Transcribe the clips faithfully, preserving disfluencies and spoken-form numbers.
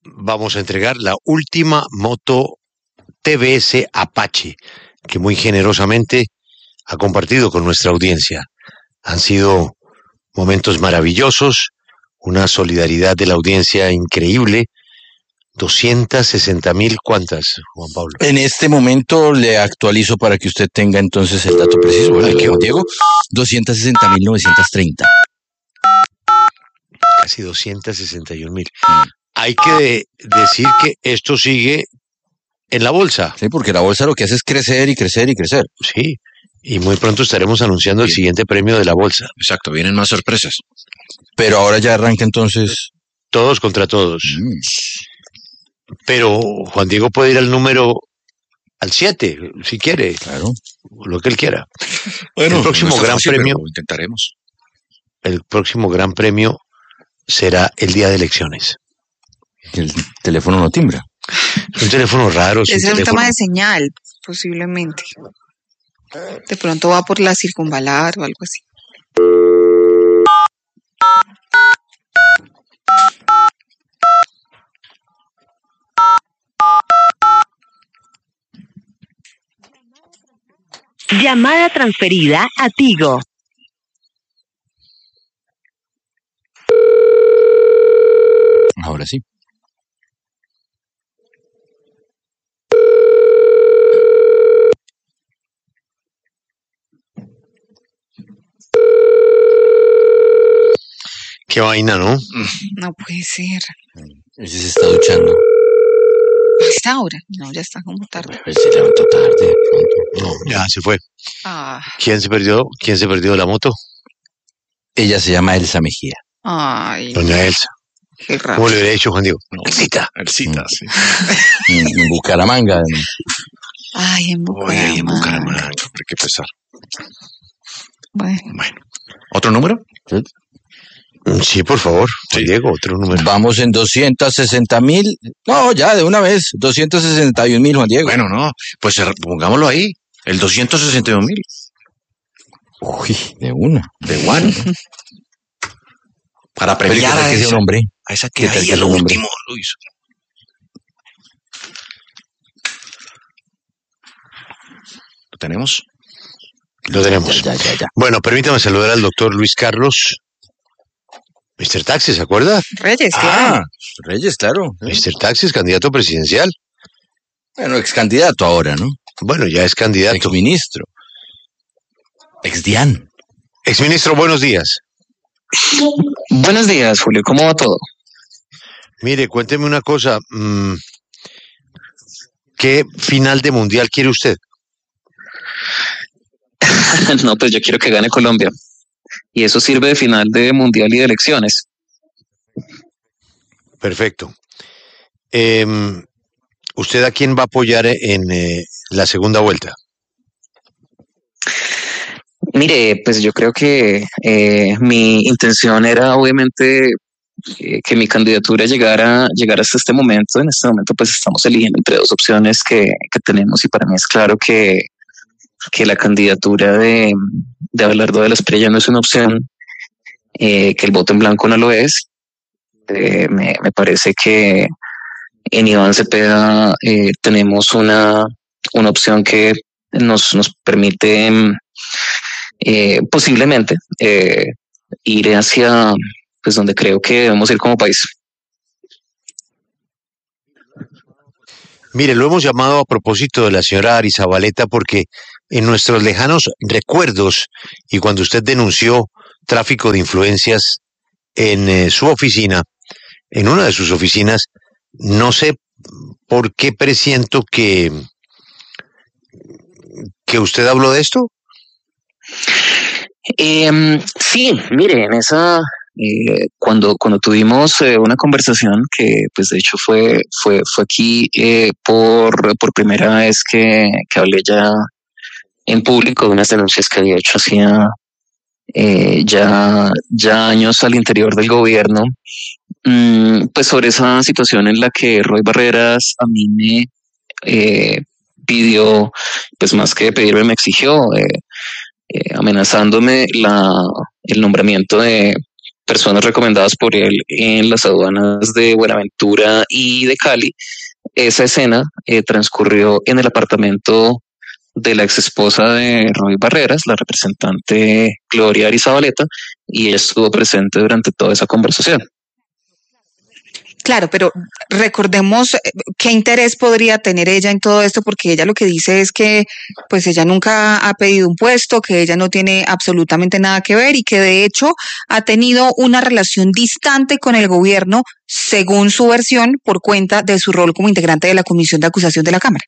vamos a entregar la última moto T V S Apache, que muy generosamente ha compartido con nuestra audiencia. Han sido momentos maravillosos, una solidaridad de la audiencia increíble. doscientas sesenta mil, ¿cuántas, Juan Pablo? En este momento le actualizo para que usted tenga entonces el dato preciso, ¿vale? Ay, qué Juan Diego, doscientas sesenta mil novecientos treinta. Casi doscientas sesenta y un mil. Hay que de- decir que esto sigue en la bolsa. Sí, porque la bolsa lo que hace es crecer y crecer y crecer. Sí, y muy pronto estaremos anunciando el Bien. siguiente premio de la bolsa. Exacto, vienen más sorpresas. Pero ahora ya arranca entonces. Todos contra todos. Mm. Pero Juan Diego puede ir al número, al siete, si quiere, Claro. lo que él quiera. Bueno, el próximo no está gran fácil, premio, pero intentaremos. el próximo gran premio será el día de elecciones. El teléfono no timbra. Es un teléfono raro, es un Es un teléfono. tema de señal, posiblemente. De pronto va por la circunvalar o algo así. Llamada transferida a Tigo. Ahora sí. Qué vaina, ¿no? No puede ser. Ese se está duchando. ¿A esta hora? No, ya está como tarde. Él se levantó tarde. pronto. No, ya se fue. Ah, ¿Quién se perdió? ¿Quién se perdió de la moto? Ella se llama Elsa Mejía. ay, Doña Elsa. qué raro. ¿Cómo le hubiera dicho, Juan Diego? No, Elcita. Elcita, sí. En, en Bucaramanga. Ay, en Oye, ahí en Bucaramanga. Bucaramanga, hombre, qué pesar. Bueno, Bueno, ¿otro número? Sí, por favor, Juan Sí. Diego, otro número. Vamos en doscientos sesenta mil. No, ya, de una vez. doscientos sesenta y un mil, Juan Diego. Bueno, no, pues cer- pongámoslo ahí. El doscientos sesenta y un mil. Uy, de una. De Juan. Para Pero ¿qué premiar tal a que sea un esa, hombre? a esa ¿Qué que tal ahí que a sea lo un hombre? último lo hizo. ¿Lo tenemos? Lo tenemos. Ya, ya, ya, ya. Bueno, permítame saludar al doctor Luis Carlos. mister Taxi, ¿se acuerda? Reyes, Ah, claro. Reyes, claro. mister Taxi es candidato presidencial. Bueno, ex candidato ahora, ¿no? Bueno, ya es candidato. Ex ministro. Ex Dian. Exministro, buenos días. Buenos días, Julio. ¿Cómo va todo? Mire, cuénteme una cosa. mm, ¿Qué final de mundial quiere usted? No, pues yo quiero que gane Colombia. Y eso sirve de final de mundial y de elecciones. Perfecto. Em, ¿Usted a quién va a apoyar en eh, la segunda vuelta? Mire, pues yo creo que eh, mi intención era obviamente eh, que mi candidatura llegara, llegara hasta este momento. En este momento pues estamos eligiendo entre dos opciones que, que tenemos y para mí es claro que, que la candidatura de, de Abelardo de la Espriella no es una opción, eh, que el voto en blanco no lo es. Eh, me, me parece que en Iván Cepeda eh, tenemos una, una opción que nos, nos permite eh, posiblemente eh, ir hacia pues donde creo que debemos ir como país. Mire, lo hemos llamado a propósito de la señora Arizabaleta porque en nuestros lejanos recuerdos y cuando usted denunció tráfico de influencias en eh, su oficina, en una de sus oficinas, no sé por qué presiento que, que usted habló de esto. Eh, sí, mire, en esa, eh, cuando, cuando tuvimos eh, una conversación que pues de hecho fue, fue, fue aquí eh, por, por primera vez que, que hablé ya en público de unas denuncias que había hecho hacía eh, ya, ya años al interior del gobierno, mm, pues sobre esa situación en la que Roy Barreras a mí me eh, pidió, pues más que pedirme, me exigió, eh, eh, amenazándome la, el nombramiento de, personas recomendadas por él en las aduanas de Buenaventura y de Cali. Esa escena eh, transcurrió en el apartamento de la ex esposa de Roy Barreras, la representante Gloria Arizabaleta, y ella estuvo presente durante toda esa conversación. Claro, pero recordemos eh, qué interés podría tener ella en todo esto, porque ella lo que dice es que pues ella nunca ha pedido un puesto, que ella no tiene absolutamente nada que ver y que de hecho ha tenido una relación distante con el gobierno, según su versión, por cuenta de su rol como integrante de la Comisión de Acusación de la Cámara.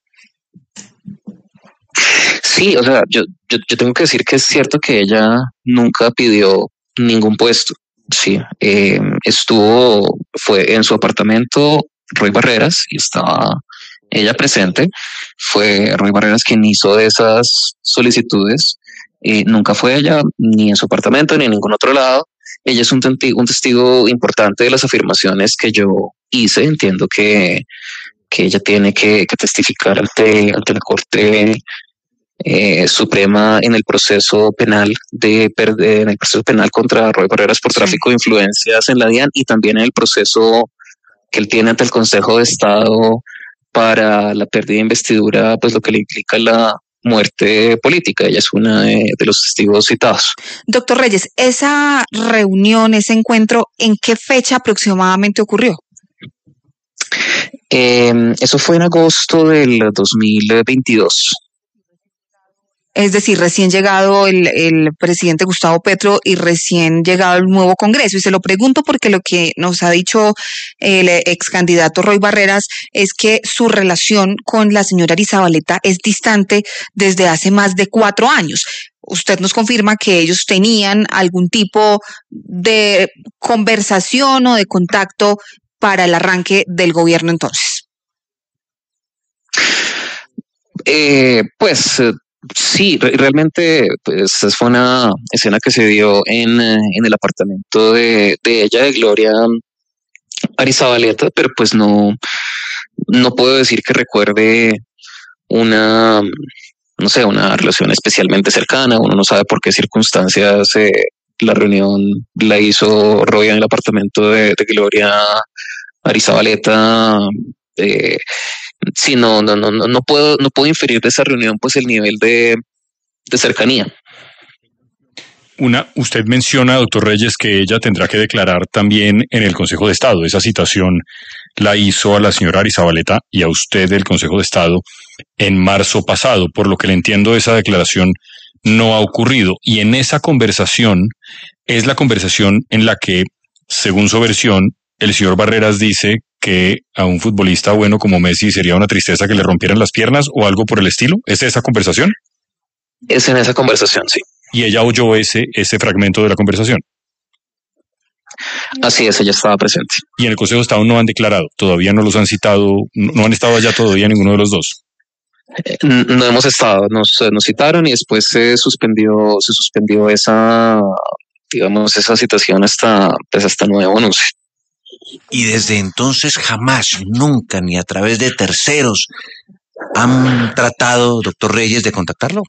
Sí, o sea, yo, yo, yo tengo que decir que es cierto que ella nunca pidió ningún puesto. Sí, eh, estuvo, fue en su apartamento Roy Barreras y estaba ella presente. Fue Roy Barreras quien hizo esas solicitudes. Eh, nunca fue ella ni en su apartamento ni en ningún otro lado. Ella es un, testigo, un testigo importante de las afirmaciones que yo hice. Entiendo que, que ella tiene que, que testificar ante, ante la Corte Eh, Suprema en el proceso penal de, de en el proceso penal contra Roy Barreras por tráfico sí. de influencias en la DIAN, y también en el proceso que él tiene ante el Consejo de Estado para la pérdida de investidura, pues lo que le implica la muerte política. Ella es una de, de los testigos citados. Doctor Reyes, esa reunión, ese encuentro, ¿en qué fecha aproximadamente ocurrió? Eh, eso fue en agosto del dos mil veintidós. Es decir, recién llegado el, el presidente Gustavo Petro y recién llegado el nuevo Congreso. Y se lo pregunto porque lo que nos ha dicho el ex candidato Roy Barreras es que su relación con la señora Arizabaleta es distante desde hace más de cuatro años. Usted nos confirma que ellos tenían algún tipo de conversación o de contacto para el arranque del gobierno entonces. Eh, pues... Sí, re- realmente pues fue una escena que se dio en, en el apartamento de, de ella, de Gloria Arizabaleta, pero pues no, no puedo decir que recuerde una, no sé, una relación especialmente cercana. Uno no sabe por qué circunstancias eh, la reunión la hizo Roy en el apartamento de, de Gloria Arizabaleta. Eh, Sí, no, no, no, no puedo, no puedo inferir de esa reunión pues el nivel de, de cercanía. Una, usted menciona, doctor Reyes, que ella tendrá que declarar también en el Consejo de Estado. Esa citación la hizo a la señora Arizabaleta y a usted del Consejo de Estado en marzo pasado. Por lo que le entiendo, esa declaración no ha ocurrido. Y en esa conversación es la conversación en la que, según su versión, el señor Barreras dice que a un futbolista bueno como Messi sería una tristeza que le rompieran las piernas o algo por el estilo. ¿Es esa conversación? Es en esa conversación, sí. Y ella oyó ese, ese fragmento de la conversación. Así es, ella estaba presente. Y en el Consejo de Estado no han declarado, todavía no los han citado, no han estado allá todavía ninguno de los dos. Eh, no hemos estado, nos, nos citaron y después se suspendió, se suspendió esa, digamos, esa citación hasta, pues hasta nuevo anuncio. Y desde entonces jamás, nunca, ni a través de terceros, han tratado, doctor Reyes, de contactarlo.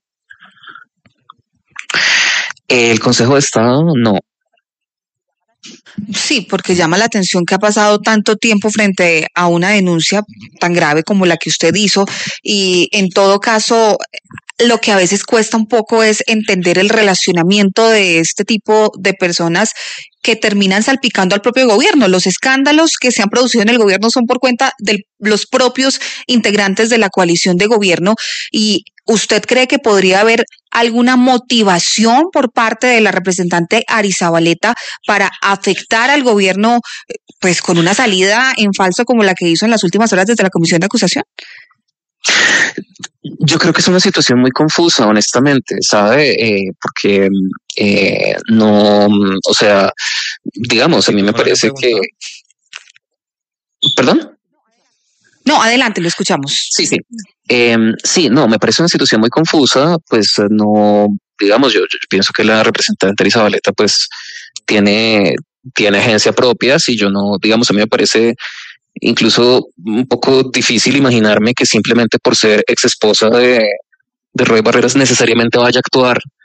El Consejo de Estado, no. Sí, porque llama la atención que ha pasado tanto tiempo frente a una denuncia tan grave como la que usted hizo, y en todo caso lo que a veces cuesta un poco es entender el relacionamiento de este tipo de personas que terminan salpicando al propio gobierno. Los escándalos que se han producido en el gobierno son por cuenta de los propios integrantes de la coalición de gobierno. ¿Y usted cree que podría haber alguna motivación por parte de la representante Arizabaleta para afectar al gobierno, pues con una salida en falso como la que hizo en las últimas horas desde la Comisión de Acusación? Yo creo que es una situación muy confusa, honestamente, ¿sabe? Eh, porque eh, no, o sea, digamos, a mí me parece que... ¿Perdón? No, adelante, lo escuchamos. Sí, sí. Eh, sí, no, me parece una situación muy confusa, pues no, digamos, yo, yo pienso que la representante Arizabaleta pues tiene, tiene agencia propia. Si yo no, digamos, a mí me parece incluso un poco difícil imaginarme que simplemente por ser ex esposa de, de Roy Barreras necesariamente vaya a actuar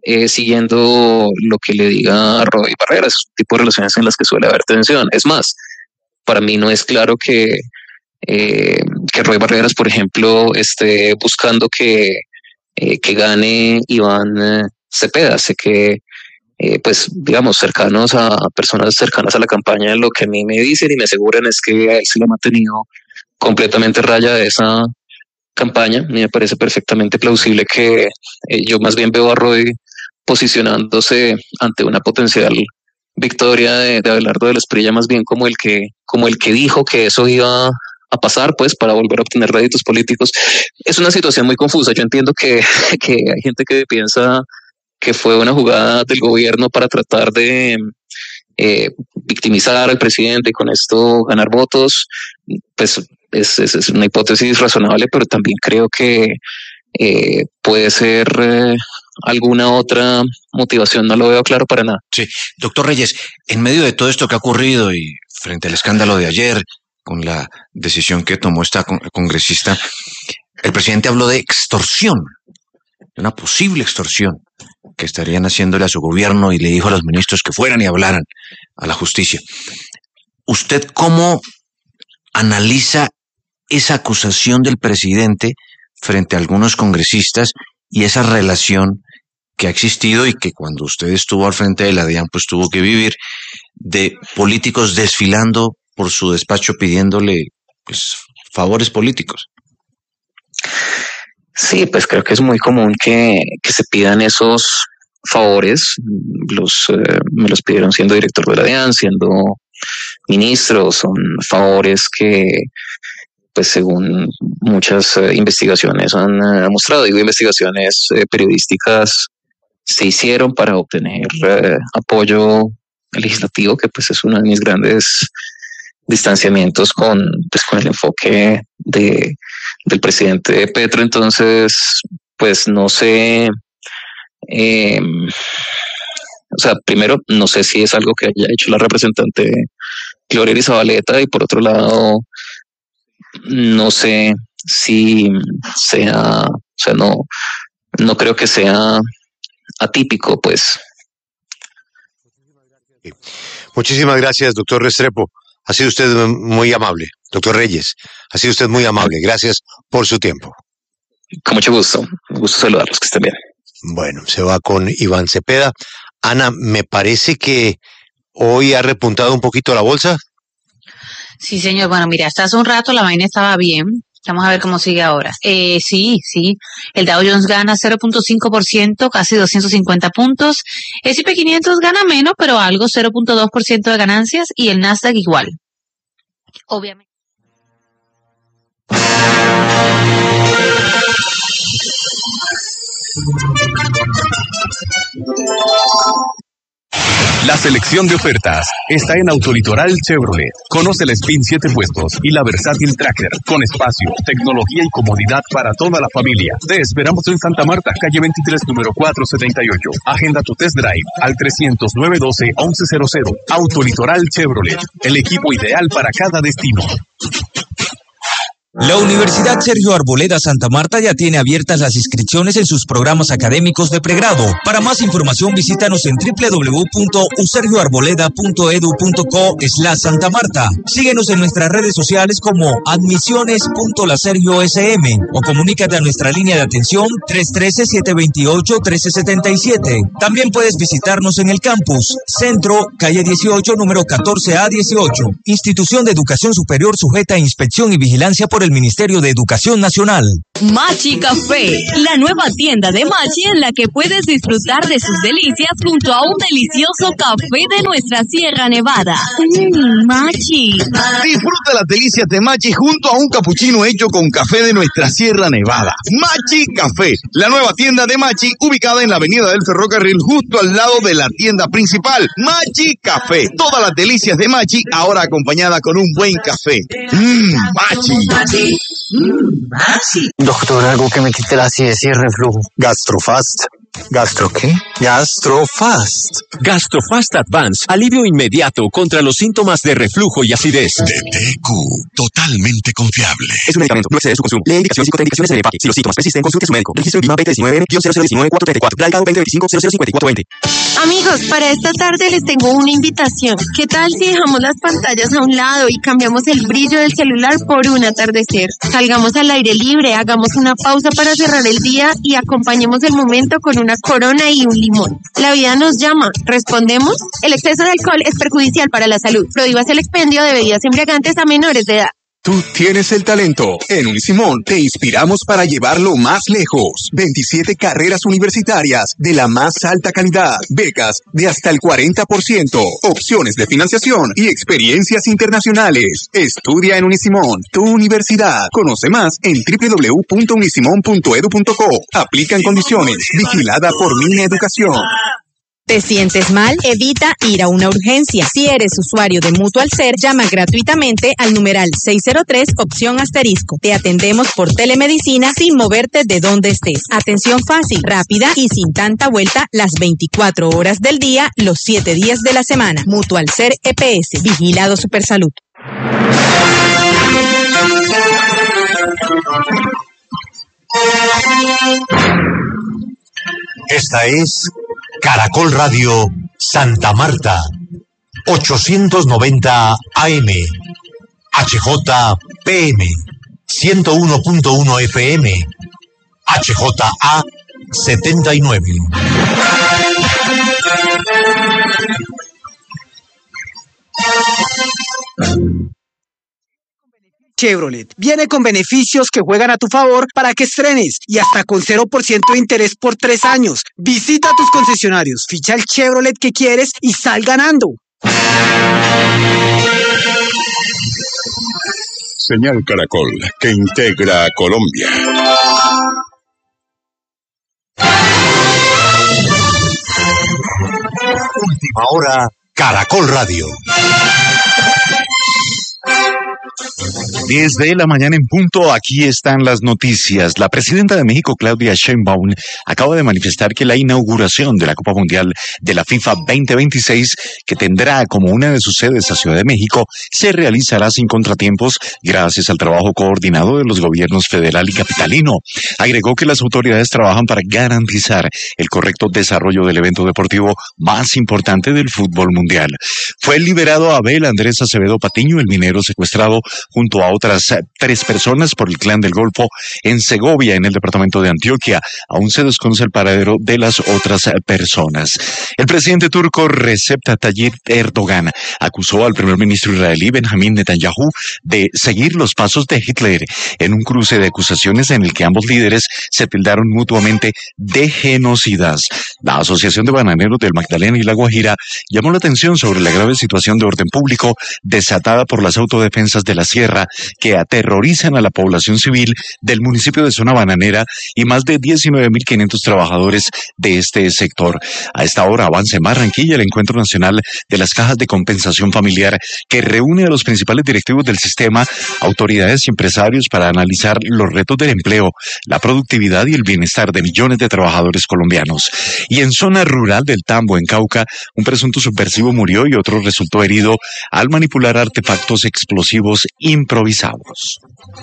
eh, siguiendo lo que le diga Roy Barreras, tipo de relaciones en las que suele haber tensión. Es más, para mí no es claro que, eh, que Roy Barreras, por ejemplo, esté buscando que, eh, que gane Iván eh, Cepeda. Sé que, eh, pues, digamos, cercanos a personas cercanas a la campaña, lo que a mí me dicen y me aseguran es que a él se le ha mantenido completamente raya de esa campaña. A mí me parece perfectamente plausible que eh, yo más bien veo a Roy posicionándose ante una potencial victoria de, de Abelardo de la Espriella, más bien como el que, como el que dijo que eso iba a pasar, pues, para volver a obtener réditos políticos. Es una situación muy confusa. Yo entiendo que, que hay gente que piensa que fue una jugada del gobierno para tratar de eh, victimizar al presidente y con esto ganar votos. Pues es, es, es una hipótesis razonable, pero también creo que eh, puede ser eh, alguna otra motivación. No lo veo claro para nada. Sí, doctor Reyes, en medio de todo esto que ha ocurrido y frente al escándalo de ayer, con la decisión que tomó esta con- congresista, el presidente habló de extorsión, de una posible extorsión que estarían haciéndole a su gobierno y le dijo a los ministros que fueran y hablaran a la justicia. ¿Usted cómo analiza esa acusación del presidente frente a algunos congresistas y esa relación que ha existido y que cuando usted estuvo al frente de la DIAN pues tuvo que vivir, de políticos desfilando por su despacho pidiéndole pues favores políticos? Sí, pues creo que es muy común que, que se pidan esos favores. Los, eh, me los pidieron siendo director de la DIAN, siendo ministro. Son favores que, pues según muchas eh, investigaciones han eh, mostrado, digo investigaciones eh, periodísticas, se hicieron para obtener eh, apoyo legislativo, que pues es uno de mis grandes distanciamientos con, pues, con el enfoque de, del presidente Petro. Entonces, pues no sé, eh, o sea, primero, no sé si es algo que haya hecho la representante Gloria Zabaleta, y por otro lado, no sé si sea, o sea, no, no creo que sea atípico, pues. Muchísimas gracias, doctor Restrepo. Ha sido usted muy amable. Doctor Reyes, ha sido usted muy amable. Gracias por su tiempo. Con mucho gusto. Un gusto saludarlos, que estén bien. Bueno, se va con Iván Cepeda. Ana, me parece que hoy ha repuntado un poquito la bolsa. Sí, señor. Bueno, mira, hasta hace un rato la vaina estaba bien. Vamos a ver cómo sigue ahora. Eh, sí, sí. El Dow Jones gana cero punto cinco por ciento, casi doscientos cincuenta puntos. El ese y pe quinientos gana menos, pero algo, cero punto dos por ciento de ganancias. Y el Nasdaq igual. Obviamente. La selección de ofertas está en Autolitoral Chevrolet. Conoce el Spin siete puestos y la Versátil Tracker con espacio, tecnología y comodidad para toda la familia. Te esperamos en Santa Marta, calle veintitrés, número cuatrocientos setenta y ocho. Agenda tu test drive al trescientos nueve doce once cero cero. Autolitoral Chevrolet, el equipo ideal para cada destino. La Universidad Sergio Arboleda Santa Marta ya tiene abiertas las inscripciones en sus programas académicos de pregrado. Para más información visítanos en doble u doble u doble u punto u sergio arboleda punto edu punto co slash Santa Marta. Síguenos en nuestras redes sociales como admisiones punto la sergio ese eme o comunícate a nuestra línea de atención tres uno tres, siete dos ocho, uno tres siete siete. También puedes visitarnos en el campus Centro, calle dieciocho, número catorce a dieciocho. Institución de Educación Superior sujeta a inspección y vigilancia por el Ministerio de Educación Nacional. Machi Café, la nueva tienda de Machi en la que puedes disfrutar de sus delicias junto a un delicioso café de nuestra Sierra Nevada. Mmm, Machi. Disfruta las delicias de Machi junto a un capuchino hecho con café de nuestra Sierra Nevada. Machi Café, la nueva tienda de Machi ubicada en la avenida del Ferrocarril justo al lado de la tienda principal. Machi Café, todas las delicias de Machi ahora acompañada con un buen café. Mmm, Machi. Doctor, algo que me quite la acidez y el reflujo. Gastrofast. ¿Gastro qué? Gastrofast. Gastrofast Advance, alivio inmediato contra los síntomas de reflujo y acidez. De T Q, totalmente confiable. Es un medicamento, no excede su consumo. Lee indicaciones y contraindicaciones en el empaque. Si los síntomas persisten, consulte a su médico. Registro en Vima veinte diecinueve cero cero uno nueve cuatro tres cuatro. Plaga veinte veinticinco cero cero cinco cuatro veinte. Amigos, para esta tarde les tengo una invitación. ¿Qué tal si dejamos las pantallas a un lado y cambiamos el brillo del celular por un atardecer? Salgamos al aire libre, hagamos una pausa para cerrar el día y acompañemos el momento con una corona y un limón. La vida nos llama. ¿Respondemos? El exceso de alcohol es perjudicial para la salud. Prohíbas el expendio de bebidas embriagantes a menores de edad. Tú tienes el talento. En Unisimón te inspiramos para llevarlo más lejos. veintisiete carreras universitarias de la más alta calidad. Becas de hasta el cuarenta por ciento. Opciones de financiación y experiencias internacionales. Estudia en Unisimón, tu universidad. Conoce más en doble u doble u doble u punto unisimón punto edu punto co. Aplican condiciones. Vigilada por Mine Educación. ¿Te sientes mal? Evita ir a una urgencia. Si eres usuario de Mutual Ser, llama gratuitamente al numeral seis cero tres, opción asterisco. Te atendemos por telemedicina sin moverte de donde estés. Atención fácil, rápida y sin tanta vuelta las veinticuatro horas del día, los siete días de la semana. Mutual Ser E P S, Vigilado Supersalud. Esta es Caracol Radio Santa Marta, ochocientos noventa A M, H J P M, ciento uno punto uno F M, H J A setenta y nueve. Chevrolet viene con beneficios que juegan a tu favor para que estrenes y hasta con cero por ciento de interés por tres años. Visita tus concesionarios, ficha el Chevrolet que quieres y sal ganando. Señal Caracol, que integra a Colombia. Última hora, Caracol Radio. diez de la mañana en punto, aquí están las noticias. La presidenta de México, Claudia Sheinbaum, acaba de manifestar que la inauguración de la Copa Mundial de la FIFA veinte veintiséis, que tendrá como una de sus sedes a Ciudad de México, se realizará sin contratiempos gracias al trabajo coordinado de los gobiernos federal y capitalino. Agregó que las autoridades trabajan para garantizar el correcto desarrollo del evento deportivo más importante del fútbol mundial. Fue liberado Abel Andrés Acevedo Patiño, el minero secuestrado junto a otras tres personas por el Clan del Golfo en Segovia, en el departamento de Antioquia. Aún se desconoce el paradero de las otras personas. El presidente turco Recep Tayyip Erdogan acusó al primer ministro israelí Benjamín Netanyahu de seguir los pasos de Hitler en un cruce de acusaciones en el que ambos líderes se tildaron mutuamente de genocidas. La Asociación de Bananeros del Magdalena y La Guajira llamó la atención sobre la grave situación de orden público desatada por las autodefensas de la Sierra que aterrorizan a la población civil del municipio de Zona Bananera y más de diecinueve mil quinientos trabajadores de este sector. A esta hora avanza en Barranquilla el Encuentro Nacional de las Cajas de Compensación Familiar, que reúne a los principales directivos del sistema, autoridades y empresarios para analizar los retos del empleo, la productividad y el bienestar de millones de trabajadores colombianos. Y en zona rural del Tambo, en Cauca, un presunto subversivo murió y otro resultó herido al manipular artefactos explosivos improvisados.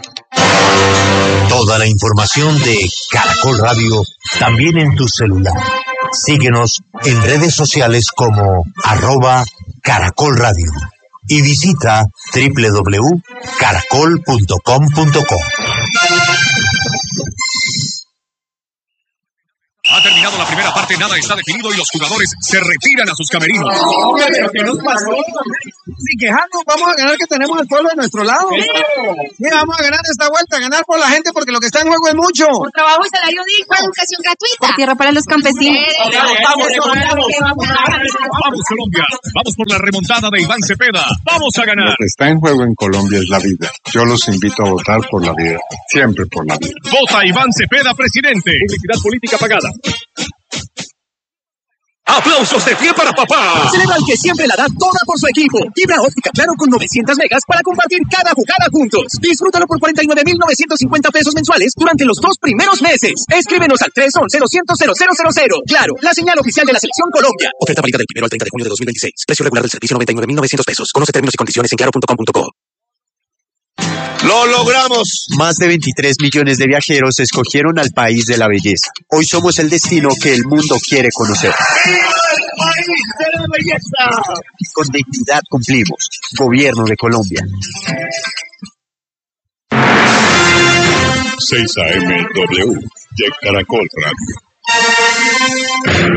Toda la información de Caracol Radio también en tu celular. Síguenos en redes sociales como arroba Caracol Radio y visita doble u doble u doble u punto caracol punto com punto co. Ha terminado la primera parte, nada está definido y los jugadores se retiran a sus camerinos. ¿Qué nos pasó? Sin quejarnos, vamos a ganar, que tenemos al pueblo de nuestro lado. Mira, vamos a ganar esta vuelta, ganar por la gente, porque lo que está en juego es mucho. Por trabajo y salario digno, educación gratuita. Por tierra para los campesinos. Vamos, vamos Colombia, vamos por la remontada de Iván Cepeda. Vamos a ganar. Lo que está en juego en Colombia es la vida. Yo los invito a votar por la vida, siempre por la vida. Vota Iván Cepeda, presidente. Publicidad política pagada. ¡Aplausos de pie para papá! Celebra el que siempre la da toda por su equipo. Fibra óptica Claro con novecientas megas para compartir cada jugada juntos. Disfrútalo por cuarenta y nueve mil novecientos cincuenta pesos mensuales durante los dos primeros meses. Escríbenos al tres once, doscientos, cero cero cero cero. Claro, la señal oficial de la Selección Colombia. Oferta válida del primero al treinta de junio de dos mil veintiséis. Precio regular del servicio noventa y nueve mil novecientos pesos. Conoce términos y condiciones en claro punto com punto co. ¡Lo logramos! Más de veintitrés millones de viajeros escogieron al país de la belleza. Hoy somos el destino que el mundo quiere conocer. ¡El país de la belleza! Con dignidad cumplimos. Gobierno de Colombia. seis A M W de Caracol Radio.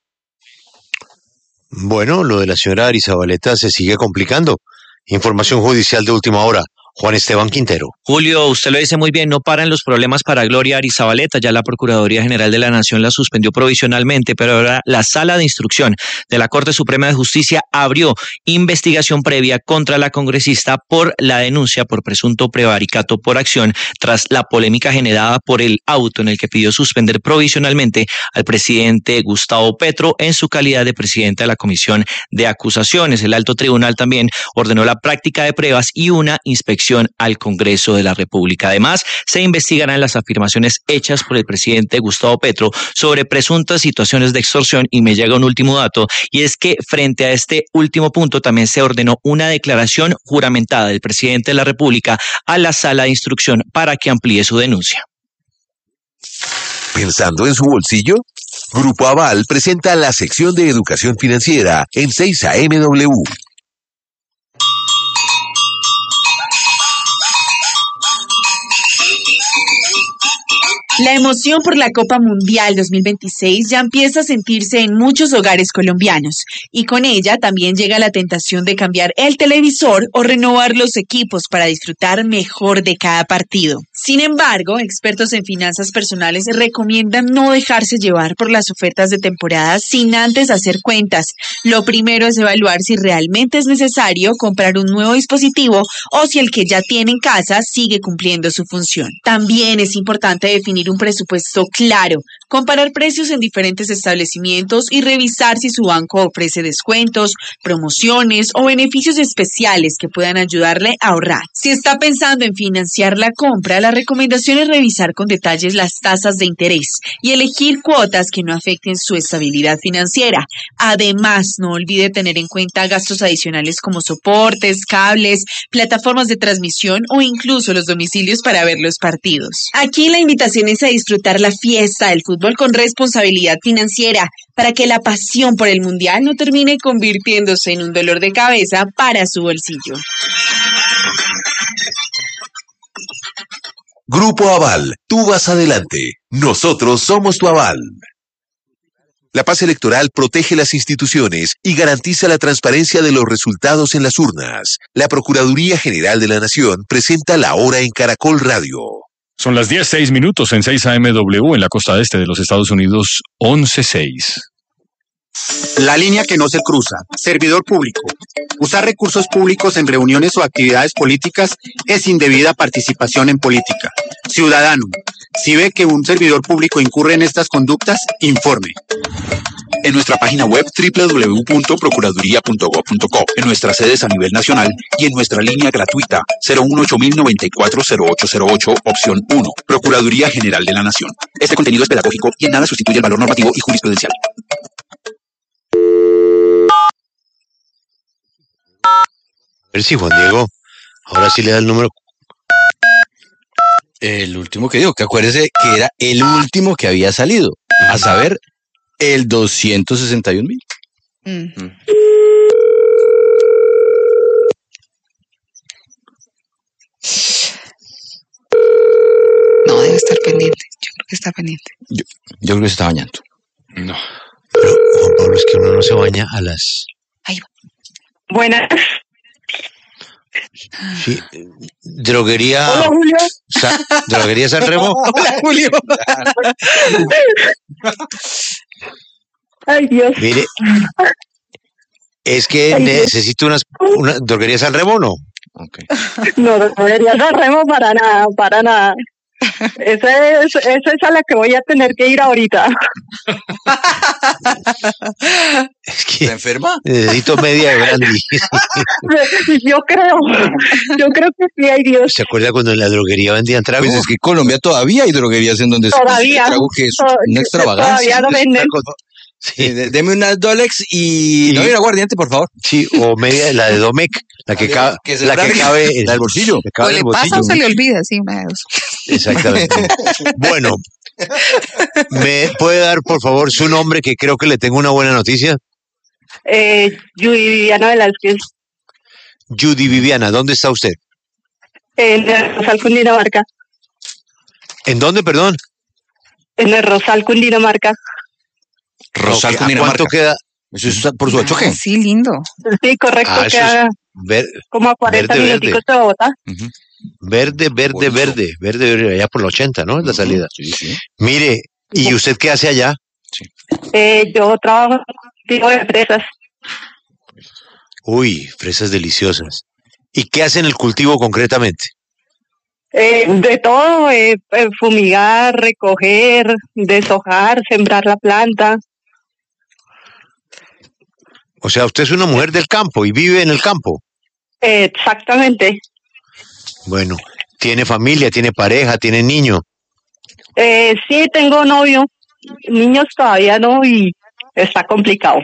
Bueno, lo de la señora Arizabaleta se sigue complicando. Información judicial de última hora. Juan Esteban Quintero. Julio, usted lo dice muy bien, no paran los problemas para Gloria Arizabaleta. Ya la Procuraduría General de la Nación la suspendió provisionalmente, pero ahora la Sala de Instrucción de la Corte Suprema de Justicia abrió investigación previa contra la congresista por la denuncia por presunto prevaricato por acción tras la polémica generada por el auto en el que pidió suspender provisionalmente al presidente Gustavo Petro en su calidad de presidente de la Comisión de Acusaciones. El alto tribunal también ordenó la práctica de pruebas y una inspección al Congreso de la República. Además, se investigarán las afirmaciones hechas por el presidente Gustavo Petro sobre presuntas situaciones de extorsión. Y me llega un último dato, y es que frente a este último punto también se ordenó una declaración juramentada del presidente de la República a la Sala de Instrucción para que amplíe su denuncia. ¿Pensando en su bolsillo? Grupo Aval presenta la sección de educación financiera en seis A M W. La emoción por la Copa Mundial dos mil veintiséis ya empieza a sentirse en muchos hogares colombianos, y con ella también llega la tentación de cambiar el televisor o renovar los equipos para disfrutar mejor de cada partido. Sin embargo, expertos en finanzas personales recomiendan no dejarse llevar por las ofertas de temporada sin antes hacer cuentas. Lo primero es evaluar si realmente es necesario comprar un nuevo dispositivo o si el que ya tiene en casa sigue cumpliendo su función. También es importante definir un presupuesto claro, comparar precios en diferentes establecimientos y revisar si su banco ofrece descuentos, promociones o beneficios especiales que puedan ayudarle a ahorrar. Si está pensando en financiar la compra, la recomendación es revisar con detalles las tasas de interés y elegir cuotas que no afecten su estabilidad financiera. Además, no olvide tener en cuenta gastos adicionales como soportes, cables, plataformas de transmisión o incluso los domicilios para ver los partidos. Aquí la invitación es a disfrutar la fiesta del fútbol con responsabilidad financiera para que la pasión por el mundial no termine convirtiéndose en un dolor de cabeza para su bolsillo. Grupo Aval, tú vas adelante. Nosotros somos tu aval. La paz electoral protege las instituciones y garantiza la transparencia de los resultados en las urnas. La Procuraduría General de la Nación presenta la hora en Caracol Radio. Son las diez seis minutos en seis A M W en la costa este de los Estados Unidos, once seis. La línea que no se cruza. Servidor público. Usar recursos públicos en reuniones o actividades políticas es indebida participación en política. Ciudadano, si ve que un servidor público incurre en estas conductas, informe. En nuestra página web doble u doble u doble u punto procuraduría punto gob punto co, en nuestras sedes a nivel nacional y en nuestra línea gratuita cero uno ocho mil noventa y cuatro cero ocho cero ocho, opción uno, Procuraduría General de la Nación. Este contenido es pedagógico y en nada sustituye el valor normativo y jurisprudencial. A ver si Juan Diego, ahora sí le da el número. El último que digo, que acuérdese que era el último que había salido, a saber, el doscientos sesenta y un mil. Mm. No, debe estar pendiente. Yo creo que está pendiente. Yo, yo creo que se está bañando. No. Pero, Juan Pablo, es que uno no se baña a las... Ahí va. Buenas. Sí, droguería. Hola, Julio. Sa droguería San Remo. Hola, Julio. Ay, Dios. Mire, es que Ay, necesito unas, una droguería San Remo, ¿no? Okay. No, droguería San Remo para nada, para nada. Esa es, esa es a la que voy a tener que ir ahorita. Es que ¿Está enferma? necesito media de brandy. Yo creo, yo creo que sí, hay Dios. ¿Se acuerda cuando en la droguería vendían trago? Pues es que en Colombia todavía hay droguerías en donde se Todavía, consigue trago, que es to- una extravagancia. todavía lo venden. Sí, de- deme unas Dolex y, no, y un aguardiente, por favor. Sí, o media, la de Domec, la que, ca- que se la que largue. cabe en La del bolsillo. que cabe O en le el pasa bolsillo. o se le olvida, sí, una de dos. Exactamente. Bueno, ¿me puede dar, por favor, su nombre, que creo que le tengo una buena noticia? Eh, Judy Viviana Velázquez, Judy Viviana, ¿dónde está usted? en el Rosal, Cundinamarca. ¿En dónde, perdón? En el Rosal, Cundinamarca. Rosal, Ok, ¿a Cundinamarca. cuánto queda? Eso es por su ocho G. Sí, lindo. Sí, correcto, Ah, eso queda es ver- como a cuarenta verde, minuticos verde. de Bogotá. Verde, verde, verde, verde, verde, allá por la ochenta, ¿no? Es la salida. Mire, ¿y usted qué hace allá? Eh, yo trabajo en tipo de empresas. Uy, fresas deliciosas. ¿Y qué hace en el cultivo concretamente? Eh, de todo, eh, eh, fumigar, recoger, deshojar, sembrar la planta. O sea, usted es una mujer del campo y vive en el campo. Eh, exactamente. Bueno, tiene familia, tiene pareja, tiene niño. Eh, sí, tengo novio. Niños todavía no y está complicado.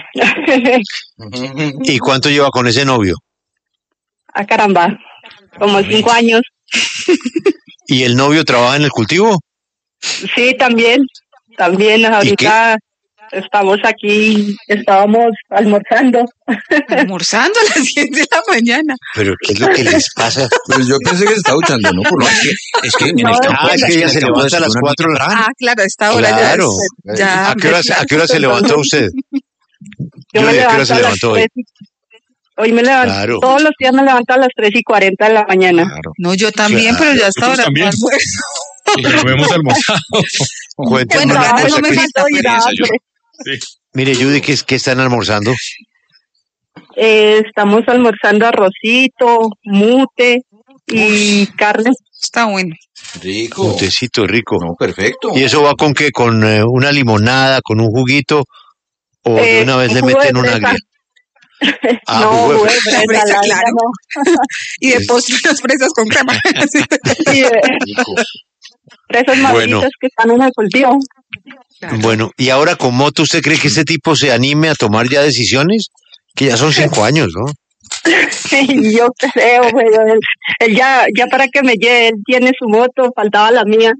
¿Y cuánto lleva con ese novio? Ah, caramba, como cinco años. ¿Y el novio trabaja en el cultivo? Sí, también, también ahorita estamos aquí, estábamos almorzando. Almorzando a las diez de la mañana. ¿Pero qué es lo que les pasa? Pues yo pensé que se estaba duchando, ¿no? Por lo que, es que en No, el campo... Ah, es que ella se levanta a las cuatro de la Ah, claro, a esta hora Claro. ya. ya ¿A qué hora, a qué hora se levantó usted? Yo Judy, ¿a me qué hora levanto se a las levantó hoy? tres y- Hoy me levanto, Claro. todos los días me levanto a las tres y cuarenta de la mañana. No, yo también, Claro. pero ya hasta ahora Nosotros no también. almuerzo. Lo hemos almorzado. Cuénteme Bueno, una ganas cosa no me que- falta, Estoy pero hambre. Mire, Judy, ¿qué, es- qué están almorzando? Eh, estamos almorzando arrocito, mute y carne. Está bueno. Rico. Un tecito rico. No, perfecto. ¿Y eso va con qué? ¿Con eh, una limonada, con un juguito? ¿O de Eh, una vez le jugo de meten una fresa. agria? Ah, no, jugo de jugo de fresa. fresa, Fresa, la claro. verdad no. Y de postre unas fresas con crema. Sí. Sí, eh, fresas maduritas Bueno. que están en el cultivo. Bueno, y ahora con moto, ¿usted cree que ese tipo se anime a tomar ya decisiones? Que ya son cinco años, ¿no? Sí, yo creo, pero él, él ya, ya para que me lleve, él tiene su moto, faltaba la mía.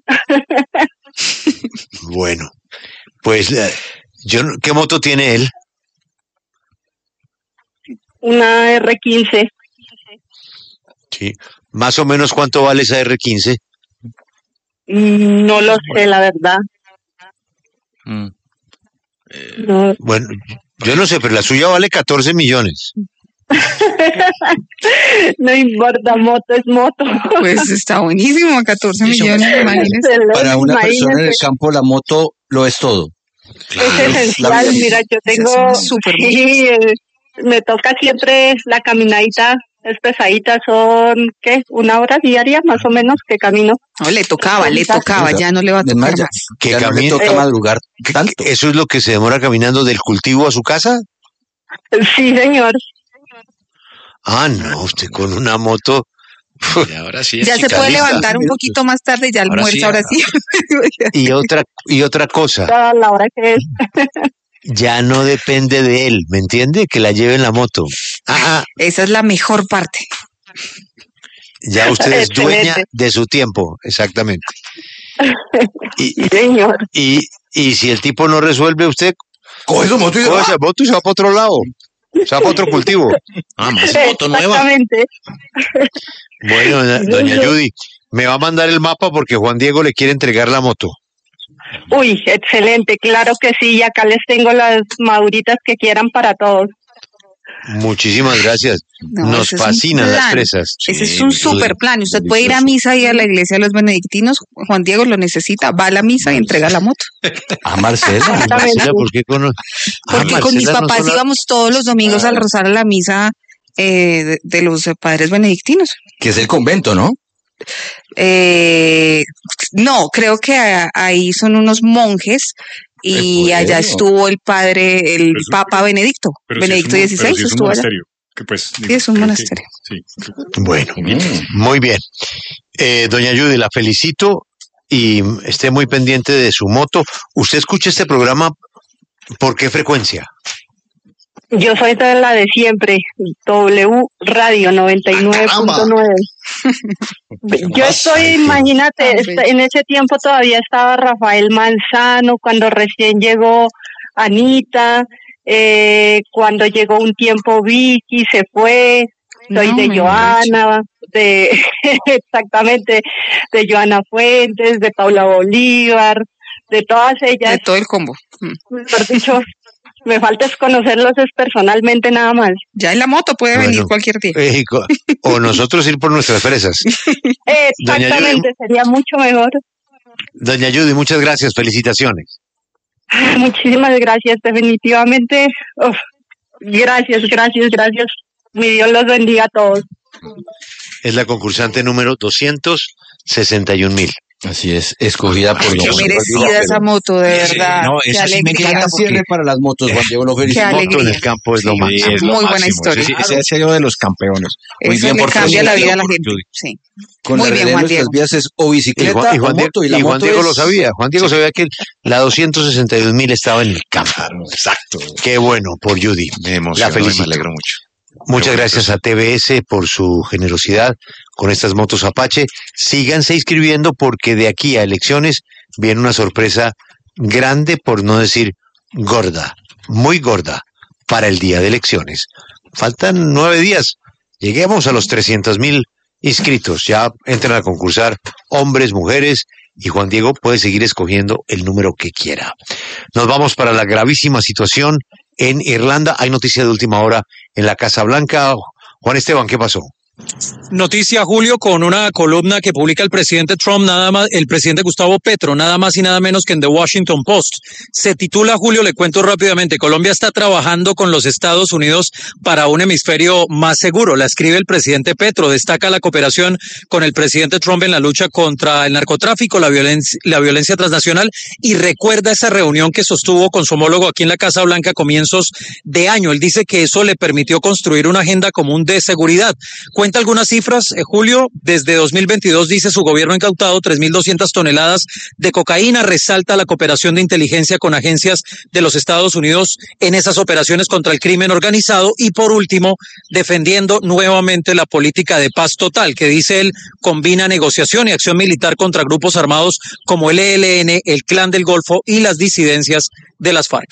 Bueno, pues, eh, yo, no- ¿qué moto tiene él? Una R quince. Sí. Más o menos, ¿cuánto vale esa R quince? Mm, No lo sé, la verdad. No. Bueno, yo no sé, pero la suya vale catorce millones. No importa, moto es moto. Pues está buenísimo, catorce millones, imagínese. Para una persona en el Imagínese. campo, la moto lo es todo. Es esencial, mira, yo tengo, sí, eh, me toca siempre la caminadita, es pesadita, son, ¿qué? Una hora diaria más o menos que camino. No, le tocaba, le tocaba, ya no le va a tocar Además, ya- más. Que ya no le camine- toca Eh, madrugar tanto. ¿Eso es lo que se demora caminando del cultivo a su casa? Sí, señor. Ah, no, usted con una moto. Ahora sí Ya se puede levantar un poquito más tarde, ya Ahora almuerza, sí, ahora sí. Y otra, y otra cosa, A la hora que es. ya no depende de él, ¿me entiende? Que la lleve en la moto. Ah, Esa es la mejor parte. ya usted es dueña Excelente. de su tiempo, exactamente. Y, señor. Y, y si el tipo no resuelve, usted coge su moto y se coge va. esa moto y se va para otro lado. Se va para otro cultivo. Ah, más Exactamente. Bueno, doña, doña Judy, me va a mandar el mapa porque Juan Diego le quiere entregar la moto. Uy, excelente, claro que sí, y acá les tengo las maduritas que quieran para todos. Muchísimas gracias. No, Nos ese es un fascinan las plan. fresas. Ese es un super plan. Usted puede ir a misa y a la iglesia de los benedictinos. Juan Diego lo necesita. Va a la misa y entrega la moto. A Marcela. Marcela, ¿por qué con, Porque Ah, con mis Marcela no papás son la- íbamos todos los domingos al rozar a la misa eh, de, de los eh, padres benedictinos. Que es el convento, ¿no? Eh, no, creo que a- ahí son unos monjes y allá bueno. estuvo el padre, el Pero eso- Papa Benedicto. Pero si Benedicto es un, pero dieciséis si es un estuvo allá. monasterio, que pues, Sí, digo, es un creo que- monasterio. sí. Bueno, muy bien. Eh, doña Judy, la felicito y esté muy pendiente de su moto. ¿Usted escucha este programa por qué frecuencia? Yo soy de la de siempre, W Radio noventa y nueve punto nueve. Yo estoy, imagínate, est- en ese tiempo todavía estaba Rafael Manzano, cuando recién llegó Anita, eh, cuando llegó un tiempo Vicky, se fue, soy No, de me Joana, de exactamente, de Joana Fuentes, de Paula Bolívar, de todas ellas. De todo el combo. Mm. Mejor dicho, me falta es conocerlos es personalmente nada más. Ya en la moto puede Bueno, venir cualquier día. eh, co- o nosotros ir por nuestras fresas. Doña Exactamente, sería mucho mejor. Doña Judy, muchas gracias, felicitaciones. Muchísimas gracias, definitivamente. Uf, gracias, gracias, gracias. Mi Dios los bendiga a todos. Es la concursante número doscientos sesenta y un mil. Así es, escogida por Qué los merecida esa moto, de verdad. No, Qué esa sí me alegría. encanta cierre para las motos, Juan Diego, lo Qué felicito. alegría. Moto en el campo es lo Sí, máximo. es lo Muy buena máximo, historia. Ese, ese ha sido de los campeones. Muy Eso bien le por cambia la Judy. vida a la gente. Sí. Con Muy la bien, realidad Juan de Diego. nuestras vías es o Y bicicleta Juan, y Juan o Diego, moto, y la y Juan moto Diego es... lo sabía. Juan Diego sabía que la doscientos sesenta y dos mil estaba en el campo. Exacto. Qué bueno por Judy. Me La emocionó y me felicito. alegro mucho. Muchas Qué gracias a T V S por su generosidad con estas motos Apache. Síganse inscribiendo porque de aquí a elecciones viene una sorpresa grande, por no decir gorda, muy gorda, para el día de elecciones. Faltan nueve días. Lleguemos a los trescientos mil inscritos. Ya entran a concursar hombres, mujeres, y Juan Diego puede seguir escogiendo el número que quiera. Nos vamos para la gravísima situación en Irlanda. Hay noticia de última hora en la Casa Blanca. Juan Esteban, ¿qué pasó? Noticia, Julio, con una columna que publica el presidente Trump, nada más, el presidente Gustavo Petro, nada más y nada menos que en The Washington Post. Se titula, Julio, le cuento rápidamente, Colombia está trabajando con los Estados Unidos para un hemisferio más seguro. La escribe el presidente Petro, destaca la cooperación con el presidente Trump en la lucha contra el narcotráfico, la violencia, la violencia transnacional, y recuerda esa reunión que sostuvo con su homólogo aquí en la Casa Blanca a comienzos de año. Él dice que eso le permitió construir una agenda común de seguridad. Cuenta algunas cifras, eh, Julio, desde dos mil veintidós dice su gobierno ha incautado tres mil doscientas toneladas de cocaína, resalta la cooperación de inteligencia con agencias de los Estados Unidos en esas operaciones contra el crimen organizado y por último, defendiendo nuevamente la política de paz total, que dice él combina negociación y acción militar contra grupos armados como el E L N, el Clan del Golfo y las disidencias de las FARC.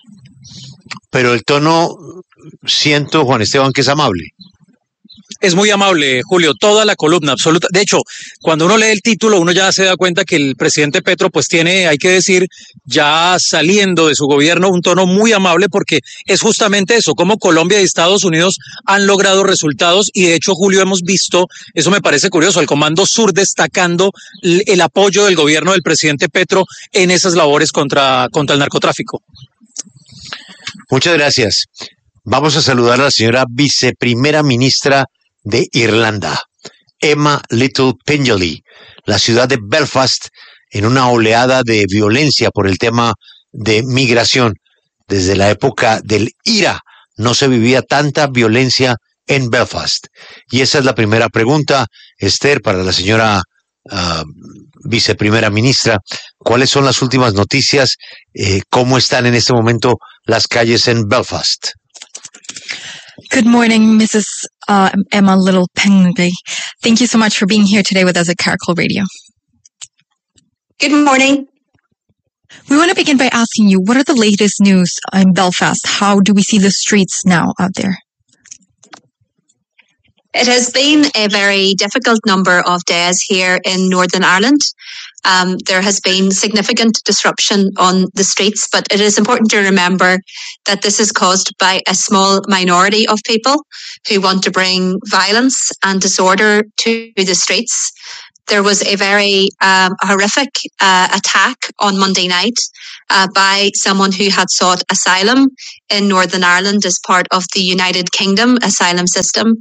Pero el tono, siento, Juan Esteban, que es amable. Es muy amable, Julio, toda la columna, absoluta. De hecho, cuando uno lee el título, uno ya se da cuenta que el presidente Petro, pues tiene, hay que decir, ya saliendo de su gobierno, un tono muy amable, porque es justamente eso, cómo Colombia y Estados Unidos han logrado resultados, y de hecho, Julio, hemos visto, eso me parece curioso, el Comando Sur destacando el, el apoyo del gobierno del presidente Petro en esas labores contra, contra el narcotráfico. Muchas gracias. Vamos a saludar a la señora viceprimera ministra de Irlanda, Emma Little Pengelly, la ciudad de Belfast, en una oleada de violencia por el tema de migración. Desde la época del I R A no se vivía tanta violencia en Belfast. Y esa es la primera pregunta, Esther, para la señora uh, viceprimera ministra. ¿Cuáles son las últimas noticias? Eh, ¿Cómo están en este momento las calles en Belfast? Good morning, Missus Uh, Emma Little Pengley. Thank you so much for being here today with us at Caracol Radio. Good morning. We want to begin by asking you, what are the latest news in Belfast? How do we see the streets now out there? It has been a very difficult number of days here in Northern Ireland. Um, there has been significant disruption on the streets, but it is important to remember that this is caused by a small minority of people who want to bring violence and disorder to the streets. There was a very um, horrific uh, attack on Monday night uh, by someone who had sought asylum in Northern Ireland as part of the United Kingdom asylum system.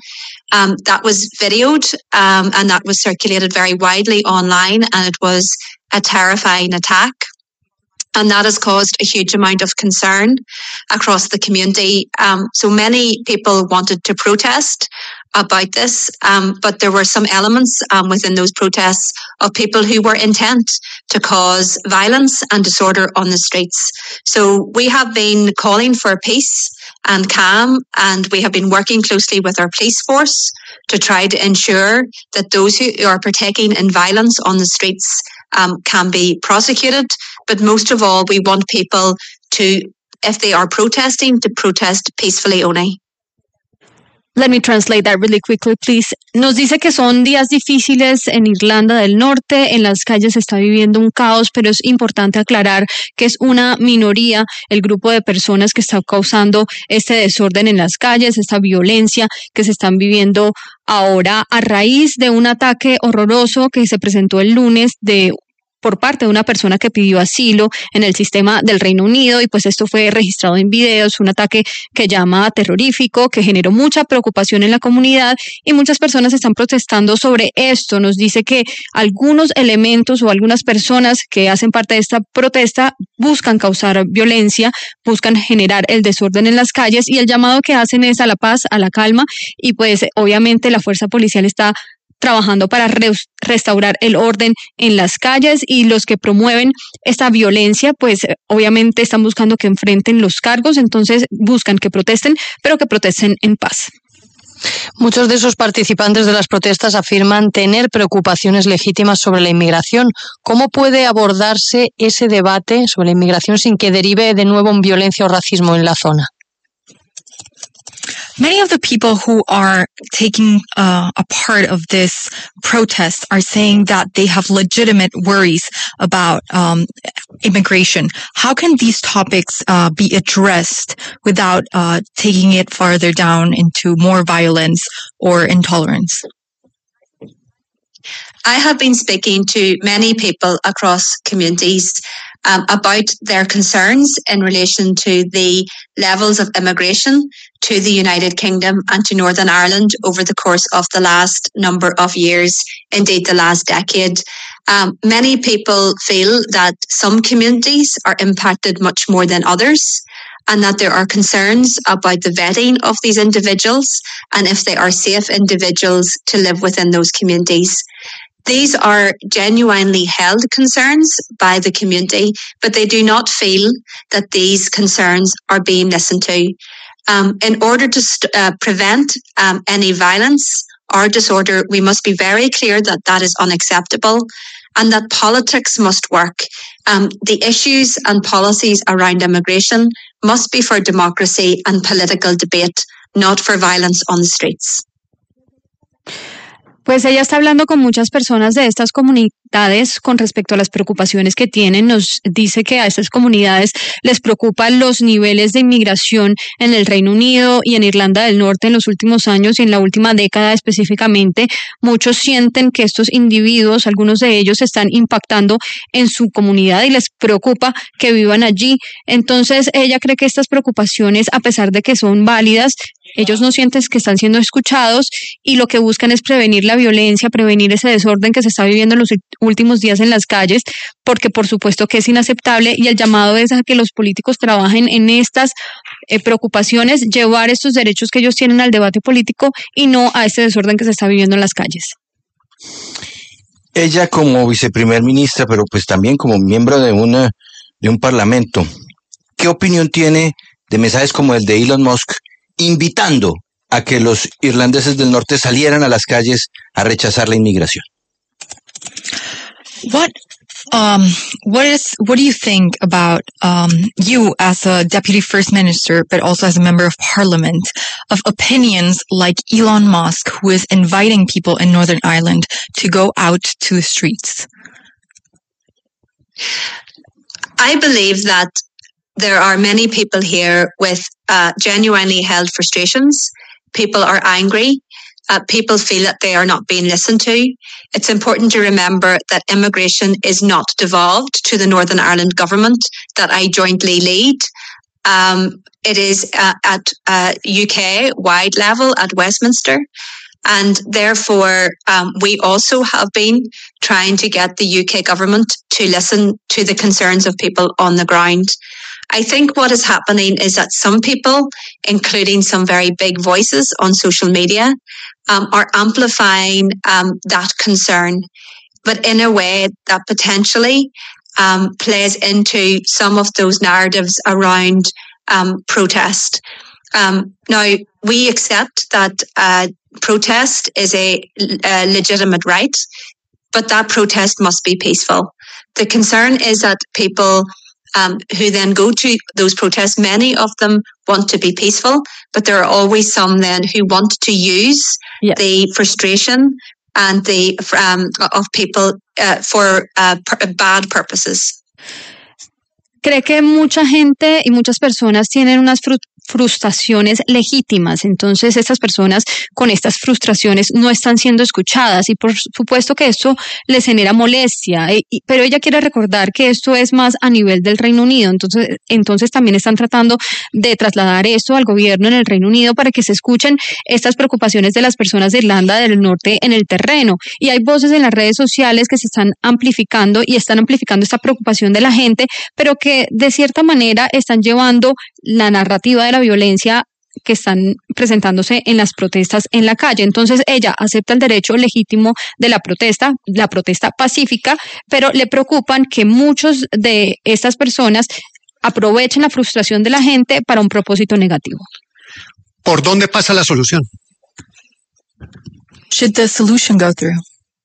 Um, that was videoed um, and that was circulated very widely online, and it was a terrifying attack. And that has caused a huge amount of concern across the community. Um, so many people wanted to protest about this, um, but there were some elements um, within those protests of people who were intent to cause violence and disorder on the streets. So we have been calling for peace and calm, and we have been working closely with our police force to try to ensure that those who are partaking in violence on the streets um, can be prosecuted. But most of all, we want people to, if they are protesting, to protest peacefully only. Let me translate that really quickly, please. Nos dice que son días difíciles en Irlanda del Norte, en las calles se está viviendo un caos, pero es importante aclarar que es una minoría el grupo de personas que está causando este desorden en las calles, esta violencia que se están viviendo ahora a raíz de un ataque horroroso que se presentó el lunes de por parte de una persona que pidió asilo en el sistema del Reino Unido, y pues esto fue registrado en videos, un ataque que llama terrorífico, que generó mucha preocupación en la comunidad y muchas personas están protestando sobre esto. Nos dice que algunos elementos o algunas personas que hacen parte de esta protesta buscan causar violencia, buscan generar el desorden en las calles, y el llamado que hacen es a la paz, a la calma, y pues obviamente la fuerza policial está trabajando para re- restaurar el orden en las calles, y los que promueven esta violencia pues obviamente están buscando que enfrenten los cargos, entonces buscan que protesten, pero que protesten en paz. Muchos de esos participantes de las protestas afirman tener preocupaciones legítimas sobre la inmigración. ¿Cómo puede abordarse ese debate sobre la inmigración sin que derive de nuevo en violencia o racismo en la zona? Many of the people who are taking uh, a part of this protest are saying that they have legitimate worries about um, immigration. How can these topics uh, be addressed without uh, taking it farther down into more violence or intolerance? I have been speaking to many people across communities um, about their concerns in relation to the levels of immigration to the United Kingdom and to Northern Ireland over the course of the last number of years, indeed the last decade. Um, many people feel that some communities are impacted much more than others, and that there are concerns about the vetting of these individuals and if they are safe individuals to live within those communities. These are genuinely held concerns by the community, but they do not feel that these concerns are being listened to. Um, in order to st- uh, prevent um, any violence or disorder, we must be very clear that that is unacceptable and that politics must work. Um, the issues and policies around immigration must be for democracy and political debate, not for violence on the streets. Pues ella está hablando con muchas personas de estas comunidades con respecto a las preocupaciones que tienen. Nos dice que a estas comunidades les preocupan los niveles de inmigración en el Reino Unido y en Irlanda del Norte en los últimos años y en la última década específicamente. Muchos sienten que estos individuos, algunos de ellos, están impactando en su comunidad y les preocupa que vivan allí. Entonces ella cree que estas preocupaciones, a pesar de que son válidas, ellos no sienten que están siendo escuchados y lo que buscan es prevenir la violencia, prevenir ese desorden que se está viviendo en los últimos días en las calles, porque por supuesto que es inaceptable, y el llamado es a que los políticos trabajen en estas eh, preocupaciones, llevar estos derechos que ellos tienen al debate político y no a este desorden que se está viviendo en las calles. Ella como viceprimer ministra, pero pues también como miembro de una de un parlamento, ¿qué opinión tiene de mensajes como el de Elon Musk invitando a que los irlandeses del norte salieran a las calles a rechazar la inmigración? What um what is what do you think about um you as a deputy first minister but also as a member of parliament of opinions like Elon Musk, who is inviting people in Northern Ireland to go out to the streets? I believe that there are many people here with uh, genuinely held frustrations. People are angry. Uh, people feel that they are not being listened to. It's important to remember that immigration is not devolved to the Northern Ireland government that I jointly lead. Um, it is uh, at uh, U K-wide level at Westminster. And therefore, um, we also have been trying to get the U K government to listen to the concerns of people on the ground. I think what is happening is that some people, including some very big voices on social media, um, are amplifying um, that concern, but in a way that potentially um, plays into some of those narratives around um, protest. Um, now, we accept that uh, protest is a, a legitimate right, but that protest must be peaceful. The concern is that people um, who then go to those protests, many of them want to be peaceful, but there are always some then who want to use yeah. the frustration and the um, of people uh, for uh, p- bad purposes. Cree que mucha gente y muchas personas tienen unas fru- frustraciones legítimas, entonces estas personas con estas frustraciones no están siendo escuchadas y por supuesto que esto les genera molestia, y, y, pero ella quiere recordar que esto es más a nivel del Reino Unido, entonces, entonces también están tratando de trasladar esto al gobierno en el Reino Unido para que se escuchen estas preocupaciones de las personas de Irlanda del Norte en el terreno, y hay voces en las redes sociales que se están amplificando y están amplificando esta preocupación de la gente, pero que de cierta manera están llevando la narrativa de la violencia que están presentándose en las protestas en la calle. Entonces ella acepta el derecho legítimo de la protesta, la protesta pacífica, pero le preocupan que muchos de estas personas aprovechen la frustración de la gente para un propósito negativo. ¿Por dónde pasa la solución? Should the solution go through?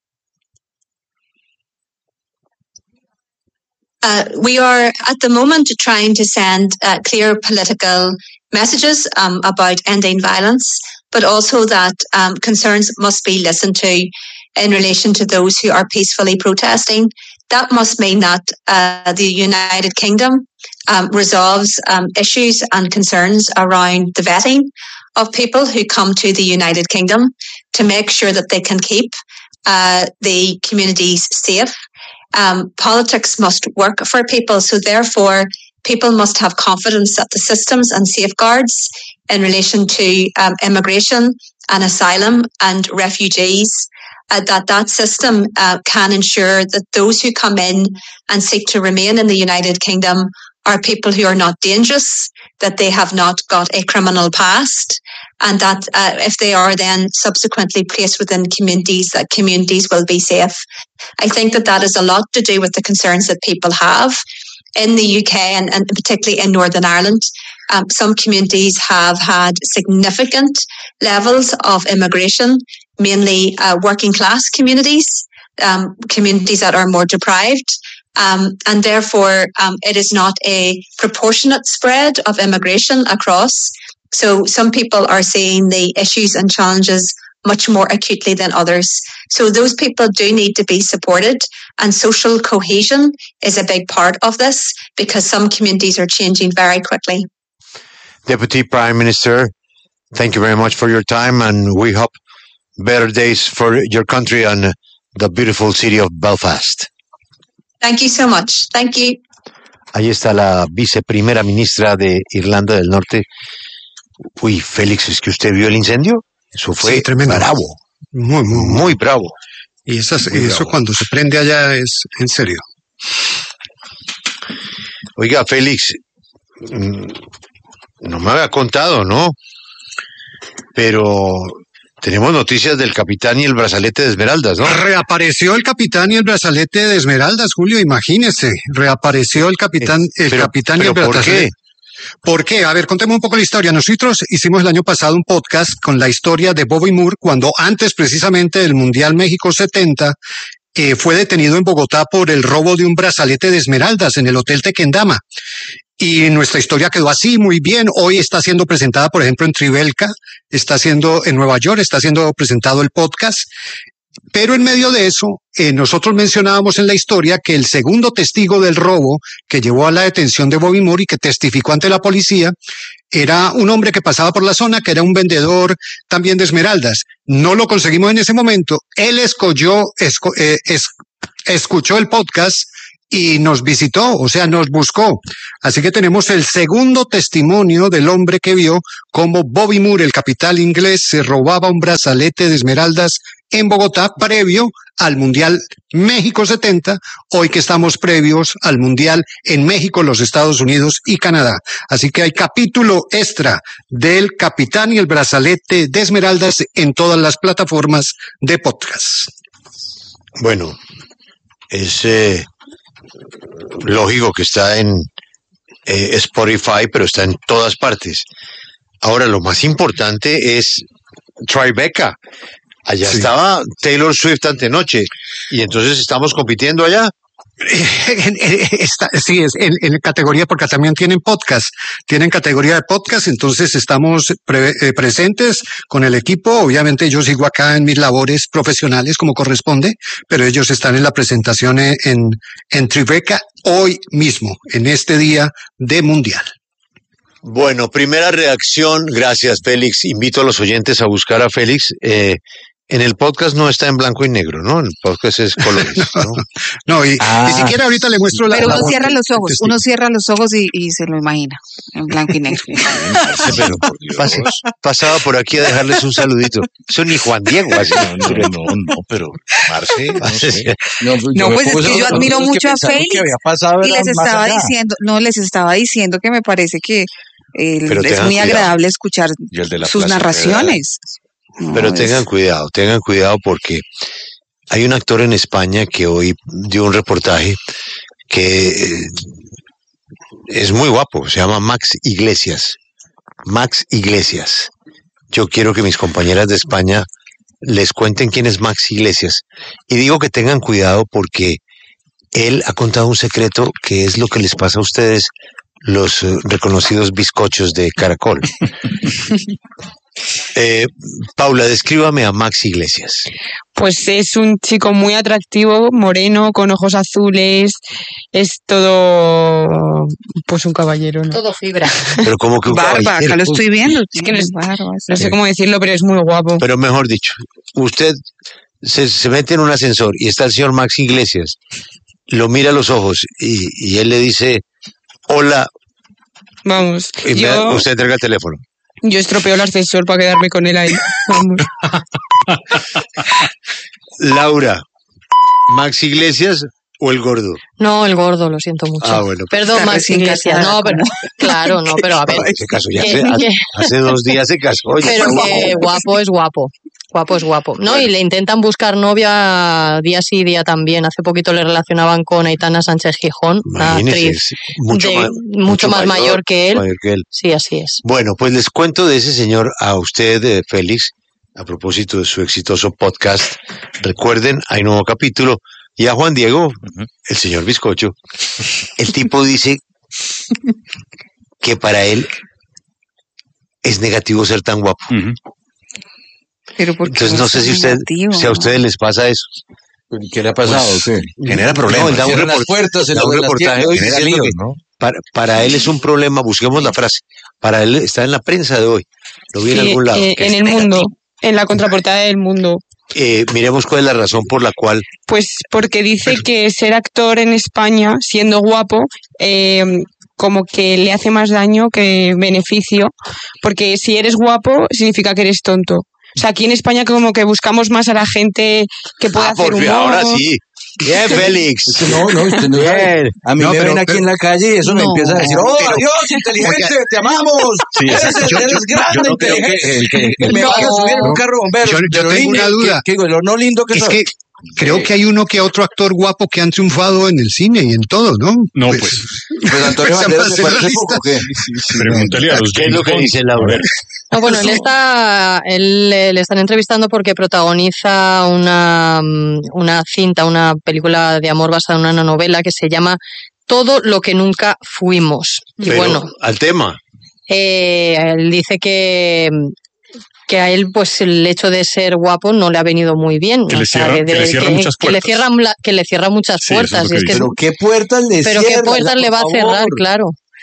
Uh, we are at the moment trying to send uh, clear political messages um, about ending violence, but also that um, concerns must be listened to in relation to those who are peacefully protesting. That must mean that uh, the United Kingdom um, resolves um, issues and concerns around the vetting of people who come to the United Kingdom to make sure that they can keep uh, the communities safe. Um, politics must work for people, so therefore people must have confidence that the systems and safeguards in relation to um, immigration and asylum and refugees, uh, that that system uh, can ensure that those who come in and seek to remain in the United Kingdom are people who are not dangerous, that they have not got a criminal past, and that uh, if they are then subsequently placed within communities, that communities will be safe. I think that that is a lot to do with the concerns that people have in the U K and, and particularly in Northern Ireland. Um, some communities have had significant levels of immigration, mainly uh, working class communities, um, communities that are more deprived. Um, and therefore, um, it is not a proportionate spread of immigration across. So some people are seeing the issues and challenges much more acutely than others. So those people do need to be supported, and social cohesion is a big part of this because some communities are changing very quickly. Deputy Prime Minister, thank you very much for your time, and we hope better days for your country and the beautiful city of Belfast. Thank you so much. Thank you. Ahí está la viceprimera ministra de Irlanda del Norte. Uy, Félix, ¿es que usted vio el incendio? Eso fue sí, tremendo. Bravo. Muy, muy, muy, muy bravo. Y esas, muy eso bravo. Cuando se prende allá es en serio. Oiga, Félix, no me había contado, ¿no? Pero tenemos noticias del capitán y el brazalete de Esmeraldas, ¿no? Reapareció el capitán y el brazalete de Esmeraldas, Julio, imagínese. Reapareció el capitán, el pero, capitán pero y el brazalete. ¿por qué? ¿Por qué? A ver, contemos un poco la historia. Nosotros hicimos el año pasado un podcast con la historia de Bobby Moore, cuando antes precisamente del Mundial México setenta, eh, fue detenido en Bogotá por el robo de un brazalete de Esmeraldas en el Hotel Tequendama. Y nuestra historia quedó así, muy bien. Hoy está siendo presentada, por ejemplo, en Tribeca, está siendo en Nueva York, está siendo presentado el podcast. Pero en medio de eso, eh, nosotros mencionábamos en la historia que el segundo testigo del robo que llevó a la detención de Bobby Moore y que testificó ante la policía era un hombre que pasaba por la zona, que era un vendedor también de esmeraldas. No lo conseguimos en ese momento. Él escogió, esco, eh, es, escuchó el podcast y nos visitó, o sea, nos buscó. Así que tenemos el segundo testimonio del hombre que vio cómo Bobby Moore, el capitán inglés, se robaba un brazalete de esmeraldas en Bogotá previo al Mundial México setenta, hoy que estamos previos al Mundial en México, los Estados Unidos y Canadá. Así que hay capítulo extra del capitán y el brazalete de esmeraldas en todas las plataformas de podcast. Bueno, es eh, lógico que está en eh, Spotify, pero está en todas partes. Ahora, lo más importante es Tribeca. Allá sí. Estaba Taylor Swift antenoche, y entonces estamos compitiendo allá. Está, sí, es en, en categoría, porque también tienen podcast, tienen categoría de podcast, entonces estamos pre, eh, presentes con el equipo. Obviamente yo sigo acá en mis labores profesionales como corresponde, pero ellos están en la presentación en, en, en Tribeca hoy mismo, en este día de Mundial. Bueno, primera reacción, gracias Félix, invito a los oyentes a buscar a Félix. eh, En el podcast no está en blanco y negro, ¿no? El podcast es colores, ¿no? no, no y ah, ni siquiera ahorita le muestro la... Pero uno la cierra los ojos, uno cierra los ojos y, y se lo imagina, en blanco y negro. Pero pas, pasaba por aquí a dejarles un saludito. Eso ni Juan Diego así. No, no, no, no, pero Marce, no sé. No, no pues es que yo admiro mucho a Félix y les estaba diciendo, no, les estaba diciendo que me parece que eh, es muy cuidado. agradable escuchar sus narraciones. No, Pero tengan es... cuidado, tengan cuidado porque hay un actor en España que hoy dio un reportaje que eh, es muy guapo, se llama Max Iglesias. Max Iglesias. Yo quiero que mis compañeras de España les cuenten quién es Max Iglesias. Y digo que tengan cuidado porque él ha contado un secreto que es lo que les pasa a ustedes, los uh, reconocidos bizcochos de Caracol. Eh, Paula, descríbame a Max Iglesias. Pues es un chico muy atractivo, moreno, con ojos azules, es todo, pues un caballero, ¿no? Todo fibra. Pero como que un barba, acá lo estoy viendo. Es que no, es, barba, no sé cómo decirlo, pero es muy guapo. Pero mejor dicho, usted se, se mete en un ascensor y está el señor Max Iglesias, lo mira a los ojos y, y él le dice, hola. Vamos. Y yo... me, usted entrega el teléfono. Yo estropeo el ascensor para quedarme con él ahí. Laura, ¿Max Iglesias o el gordo? No, el gordo, lo siento mucho. Ah, bueno. Perdón, Max Iglesias. No, pero claro, no, pero a ver. Se casó ya hace, hace dos días se casó. Pero que guapo es guapo. Guapo es guapo. No, y le intentan buscar novia día sí, día también. Hace poquito le relacionaban con Aitana Sánchez Gijón, una actriz mucho, de, ma mucho, mucho más mayor, mayor, que él. mayor que él. Sí, así es. Bueno, pues les cuento de ese señor a usted, eh, Félix, a propósito de su exitoso podcast. Recuerden, hay nuevo capítulo. Y a Juan Diego, uh-huh. el señor Bizcocho, el tipo dice que para él es negativo ser tan guapo. Uh-huh. Pero entonces no sé si usted, negativo, si a ustedes les pasa eso. ¿Qué le ha pasado? Pues, ¿qué? Genera problemas. No, él da un, report puertas, da un reportaje genera líos, ¿no? Para, para él es un problema, busquemos la frase, para él está en la prensa de hoy, lo vi sí, en algún lado. Eh, en el negativo. Mundo, en la contraportada del Mundo. Eh, miremos cuál es la razón por la cual. Pues porque dice Pero... que ser actor en España, siendo guapo, eh, como que le hace más daño que beneficio, porque si eres guapo significa que eres tonto. O sea, aquí en España como que buscamos más a la gente que pueda ah, hacer humor. Ahora sí. Bien, Félix. No, no, usted no Bien. A mí no, me pero, ven aquí pero, en la calle y eso no, me empieza a decir, ¡oh, pero, Dios, inteligente, porque, te amamos! Sí, eres, yo, eres yo, grande, yo no inteligente. Que, el, que, el, me no, van a subir en un carro bombero. Yo, yo tengo una duda. ¿Qué, qué, lo no lindo que es soy? Que creo eh, que hay uno que otro actor guapo que han triunfado en el cine y en todo, ¿no? No, pues. Pues, pues Antonio Banderas me parece poco, ¿qué? Sí, sí, pregúntale a los ¿Qué es lo que dice Laura? No, bueno, él está, él le están entrevistando porque protagoniza una, una cinta, una película de amor basada en una novela que se llama Todo lo que nunca fuimos. Y Pero, bueno, al tema. Eh, él dice que que a él pues el hecho de ser guapo no le ha venido muy bien. Que le cierra, que le cierra muchas puertas. Que le cierra, que le cierra muchas sí, puertas. Es es que, pero ¿qué puertas le Pero cierra? ¿qué puertas le va a cerrar? Claro.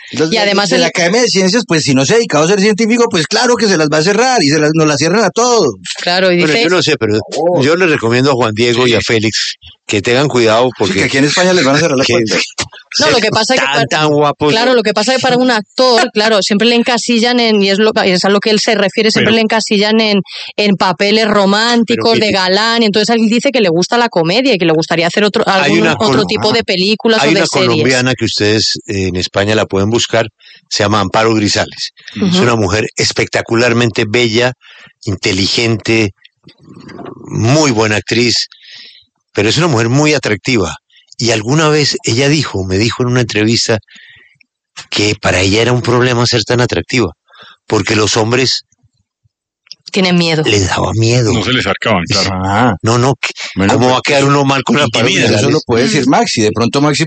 Entonces, y además de el... la Academia de Ciencias, pues si no se ha dedicado a ser científico, pues claro que se las va a cerrar y se las, nos las cierran a todos. Claro, y dice... Bueno, yo no sé, pero oh. yo le recomiendo a Juan Diego sí. y a Félix que tengan cuidado porque... Sí, que aquí en España les van a cerrar las cuentas. No, lo que pasa es que... Tan, tan guapos. Claro, lo que pasa es que para un actor, claro, siempre le encasillan en, y es, lo, es a lo que él se refiere, siempre pero, le encasillan en, en papeles románticos, que, de galán, y entonces él dice que le gusta la comedia y que le gustaría hacer otro, algún, otro tipo de películas o de series. Hay una colombiana que ustedes eh, en España la pueden buscar, se llama Amparo Grisales. Uh-huh. Es una mujer espectacularmente bella, inteligente, muy buena actriz, pero es una mujer muy atractiva. Y alguna vez ella dijo, me dijo en una entrevista, que para ella era un problema ser tan atractiva, porque los hombres tienen miedo. Les daba miedo. No se les acercaban, claro. Ah. No, no, bueno, ¿cómo va a quedar uno mal con la palabra? Eso lo puede decir Maxi. De pronto Maxi